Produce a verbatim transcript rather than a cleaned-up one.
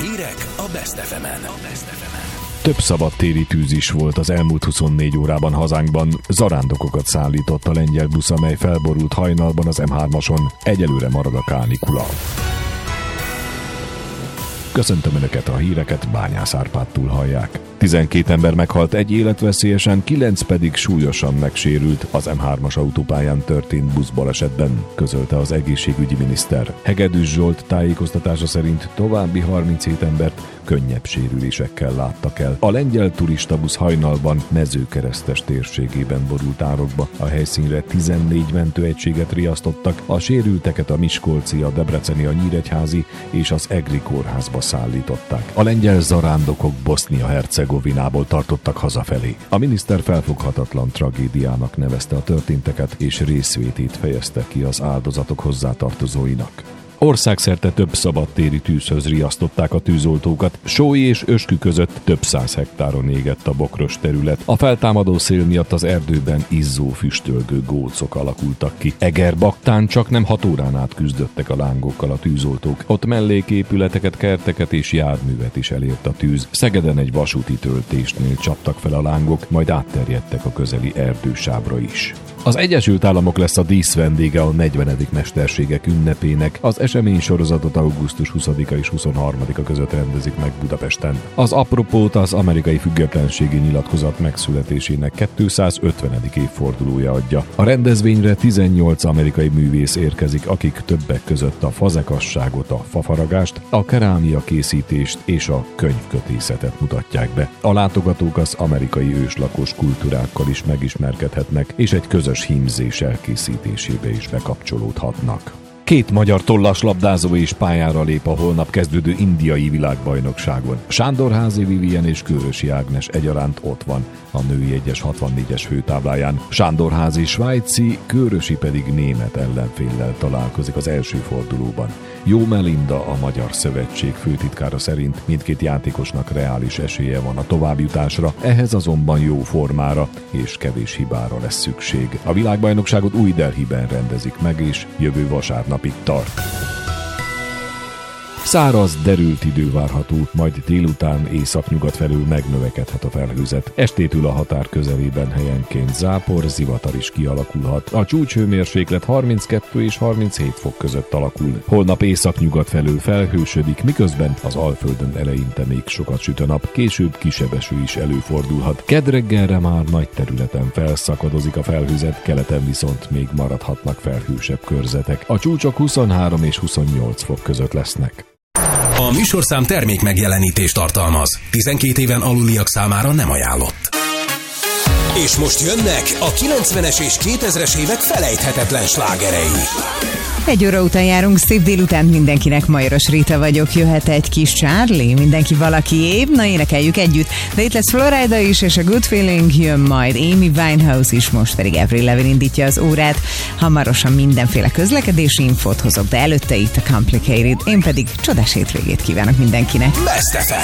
Hírek a Best ef emen. Több szabadtéri tűz is volt az elmúlt huszonnégy órában hazánkban. Zarándokokat szállított a lengyel busz, amely felborult hajnalban az em hármason. Egyelőre marad a kánikula. Köszöntöm Önöket, a híreket Bányász Árpádtól hallják. tizenkét ember meghalt egy életveszélyesen, kilenc pedig súlyosan megsérült az em hármas autópályán történt buszbalesetben, közölte az egészségügyi miniszter. Hegedűs Zsolt tájékoztatása szerint további harminchét embert könnyebb sérülésekkel láttak el. A lengyel turistabusz hajnalban Mezőkeresztes térségében borult árokba. A helyszínre tizennégy mentőegységet riasztottak, a sérülteket a miskolci, a debreceni, a nyíregyházi és az egri kórházba szállították. A lengyel zarándokok Bosznia-Hercegovinából tartottak hazafelé. A miniszter felfoghatatlan tragédiának nevezte a történteket, és részvétét fejezte ki az áldozatok hozzátartozóinak. Országszerte több szabadtéri tűzhöz riasztották a tűzoltókat. Sóly és Öskü között több száz hektáron égett a bokros terület. A feltámadó szél miatt az erdőben izzó, füstölgő gócok alakultak ki. Egerbaktán csak nem hat órán át küzdöttek a lángokkal a tűzoltók. Ott melléképületeket, kerteket és járművet is elért a tűz. Szegeden egy vasúti töltésnél csaptak fel a lángok, majd átterjedtek a közeli erdősávra is. Az Egyesült Államok lesz a díszvendége a negyvenedik mesterségek ünnepének. Az eseménysorozatot augusztus huszadika és huszonharmadika között rendezik meg Budapesten. Az apropót az amerikai függetlenségi nyilatkozat megszületésének kétszázötvenedik évfordulója adja. A rendezvényre tizennyolc amerikai művész érkezik, akik többek között a fazekasságot, a fafaragást, a kerámia készítést és a könyvkötészetet mutatják be. A látogatók az amerikai őslakos kultúrákkal is megismerkedhetnek, és egy közös hímzés elkészítésébe is bekapcsolódhatnak. Két magyar tollaslabdázó is pályára lép a holnap kezdődő indiai világbajnokságon. Sándorházi Vivien és Kőrösi Ágnes egyaránt ott van a női egyes hatvannégyes főtábláján. Sándorházi svájci, Kőrösi pedig német ellenféllel találkozik az első fordulóban. Jó Melinda, a Magyar Szövetség főtitkára szerint mindkét játékosnak reális esélye van a továbbjutásra, ehhez azonban jó formára és kevés hibára lesz szükség. A világbajnokságot Új Delhiben rendezik meg, és jövő vasárnapig tart. Száraz, derült idő várható, majd délután északnyugat felől megnövekedhet a felhőzet. Estétől a határ közelében helyenként zápor, zivatar is kialakulhat. A csúcshőmérséklet harminckettő és harminchét fok között alakul. Holnap északnyugat felől felhősödik, miközben az Alföldön eleinte még sokat süt a nap, később kisebb eső is előfordulhat. Kedd reggelre már nagy területen felszakadozik a felhőzet, keleten viszont még maradhatnak felhősebb körzetek. A csúcsok huszonhárom és huszonnyolc fok között lesznek. A műsorszám termék megjelenítést tartalmaz. tizenkét éven aluliak számára nem ajánlott. És most jönnek a kilencvenes és kétezres évek felejthetetlen slágerei. Egy óra után járunk, szép délután mindenkinek, Majoros Rita vagyok, jöhet egy kis Charlie, mindenki valakiébb, na énekeljük együtt, de itt lesz Florida is, és a Good Feeling jön majd, Amy Winehouse is, most pedig Avril Lavigne indítja az órát, hamarosan mindenféle közlekedési infót hozok, de előtte itt a Complicated, én pedig csodás hétvégét kívánok mindenkinek. Best ef em.